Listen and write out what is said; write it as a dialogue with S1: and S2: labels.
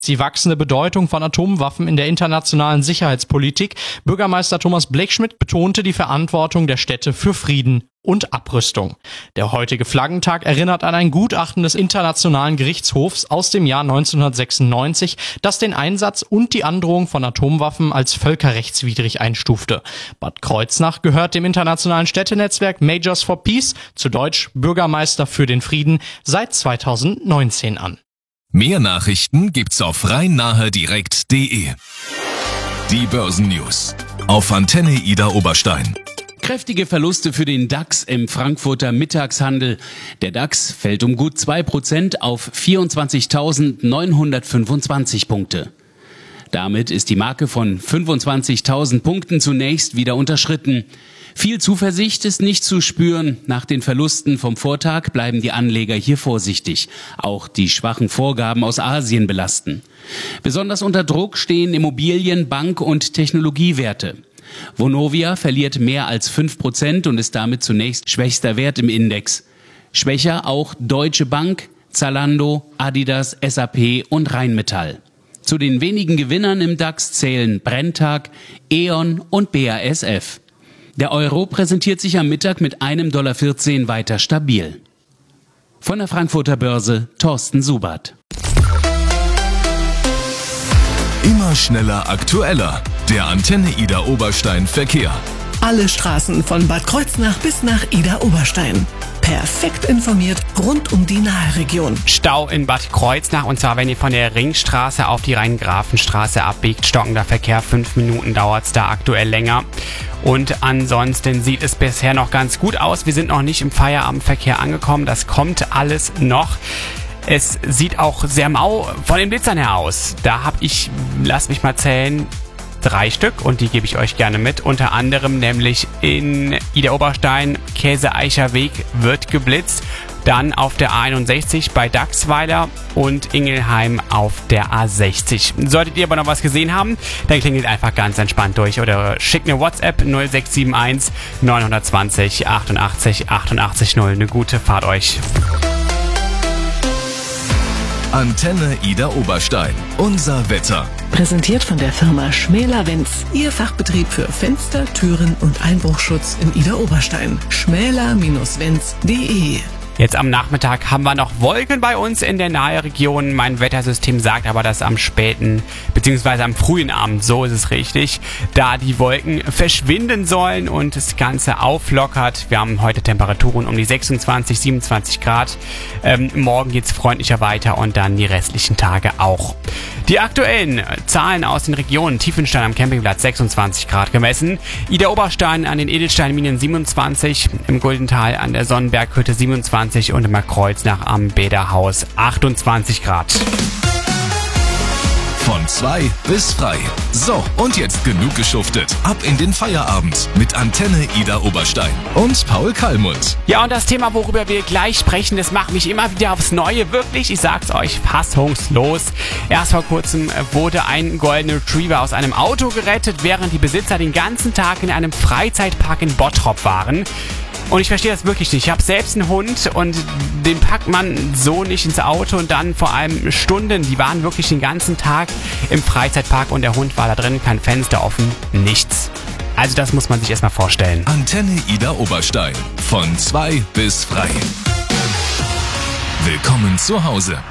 S1: Die wachsende Bedeutung von Atomwaffen in der internationalen Sicherheitspolitik. Bürgermeister Thomas Blechschmidt betonte die Verantwortung der Städte für Frieden und Abrüstung. Der heutige Flaggentag erinnert an ein Gutachten des Internationalen Gerichtshofs aus dem Jahr 1996, das den Einsatz und die Androhung von Atomwaffen als völkerrechtswidrig einstufte. Bad Kreuznach gehört dem internationalen Städtenetzwerk Majors for Peace, zu Deutsch Bürgermeister für den Frieden, seit 2019 an.
S2: Mehr Nachrichten gibt's auf rhein-nahe-direkt.de. Die Börsennews auf Antenne Ida Oberstein.
S3: Kräftige Verluste für den DAX im Frankfurter Mittagshandel. Der DAX fällt um gut 2% auf 24.925 Punkte. Damit ist die Marke von 25.000 Punkten zunächst wieder unterschritten. Viel Zuversicht ist nicht zu spüren. Nach den Verlusten vom Vortag bleiben die Anleger hier vorsichtig. Auch die schwachen Vorgaben aus Asien belasten. Besonders unter Druck stehen Immobilien-, Bank- und Technologiewerte. Vonovia verliert mehr als 5% und ist damit zunächst schwächster Wert im Index. Schwächer auch Deutsche Bank, Zalando, Adidas, SAP und Rheinmetall. Zu den wenigen Gewinnern im DAX zählen Brenntag, E.ON und BASF. Der Euro präsentiert sich am Mittag mit $1,14 weiter stabil. Von der Frankfurter Börse Thorsten Subert.
S2: Immer schneller, aktueller. Der Antenne Ida Oberstein Verkehr.
S4: Alle Straßen von Bad Kreuznach bis nach Ida Oberstein. Perfekt informiert rund um die Naheregion.
S5: Stau in Bad Kreuznach, und zwar wenn ihr von der Ringstraße auf die Rhein-Grafen-Straße abbiegt. Stockender Verkehr, 5 Minuten dauert's da aktuell länger. Und ansonsten sieht es bisher noch ganz gut aus. Wir sind noch nicht im Feierabendverkehr angekommen. Das kommt alles noch. Es sieht auch sehr mau von den Blitzern her aus. Da habe ich, lasst mich mal zählen, 3 Stück, und die gebe ich euch gerne mit. Unter anderem nämlich in Ida Oberstein, Käseeicher Weg wird geblitzt. Dann auf der A61 bei Dachsweiler und Ingelheim auf der A60. Solltet ihr aber noch was gesehen haben, dann klingelt einfach ganz entspannt durch oder schickt eine WhatsApp 0671 920 88 88 0. Eine gute Fahrt euch.
S2: Antenne Ida Oberstein. Unser Wetter.
S4: Präsentiert von der Firma Schmäler-Wenz. Ihr Fachbetrieb für Fenster, Türen und Einbruchschutz in Ida Oberstein. schmäler-wenz.de.
S5: Jetzt am Nachmittag haben wir noch Wolken bei uns in der Naheregion. Mein Wettersystem sagt aber, dass am späten bzw. am frühen Abend, so ist es richtig, da die Wolken verschwinden sollen und das Ganze auflockert. Wir haben heute Temperaturen um die 26, 27 Grad. Morgen geht's freundlicher weiter und dann die restlichen Tage auch. Die aktuellen Zahlen aus den Regionen: Tiefenstein am Campingplatz 26 Grad gemessen, Ida Oberstein an den Edelsteinminen 27, im Guldental an der Sonnenberghütte 27 und im Kreuznach am Bäderhaus 28 Grad.
S2: Von 2 bis frei. So, und jetzt genug geschuftet. Ab in den Feierabend mit Antenne Ida Oberstein und Paul Kallmund.
S5: Ja, und das Thema, worüber wir gleich sprechen, das macht mich immer wieder aufs Neue. Wirklich, ich sag's euch, fassungslos. Erst vor kurzem wurde ein Golden Retriever aus einem Auto gerettet, während die Besitzer den ganzen Tag in einem Freizeitpark in Bottrop waren. Und ich verstehe das wirklich nicht. Ich habe selbst einen Hund und den packt man so nicht ins Auto, und dann vor allem Stunden. Die waren wirklich den ganzen Tag im Freizeitpark und der Hund war da drin, kein Fenster offen, nichts. Also das muss man sich erstmal vorstellen.
S2: Antenne Ida Oberstein. Von 2 bis frei. Willkommen zu Hause.